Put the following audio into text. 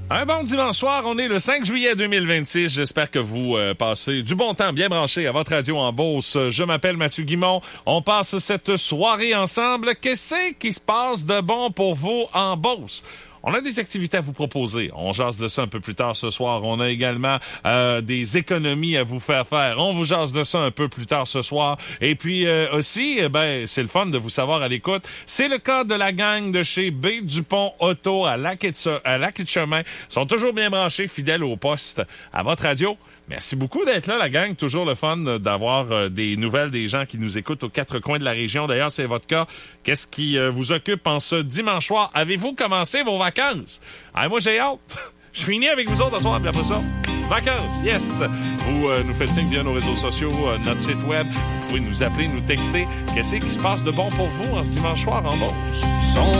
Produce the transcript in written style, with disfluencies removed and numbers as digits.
Un bon dimanche soir, on est le 5 juillet 2026. J'espère que vous passez du bon temps bien branché à votre radio en Beauce. Je m'appelle Mathieu Guimond. On passe cette soirée ensemble. Qu'est-ce qui se passe de bon pour vous en Beauce? On a des activités à vous proposer. On jase de ça un peu plus tard ce soir. On a également des économies à vous faire faire. On vous jase de ça un peu plus tard ce soir. Et puis aussi, c'est le fun de vous savoir à l'écoute. C'est le cas de la gang de chez B. Dupont Auto à Lac-et-Chemin. Ils sont toujours bien branchés, fidèles au poste à votre radio. Merci beaucoup d'être là, la gang. Toujours le fun d'avoir des nouvelles des gens qui nous écoutent aux quatre coins de la région. D'ailleurs, c'est votre cas. Qu'est-ce qui vous occupe en ce dimanche soir? Avez-vous commencé vos vacances? Moi, j'ai hâte. Je finis avec vous autres ce soir, puis après ça, vacances, yes! Vous nous faites signe via nos réseaux sociaux, notre site web. Vous pouvez nous appeler, nous texter. Qu'est-ce qui se passe de bon pour vous en ce dimanche soir en Beauce?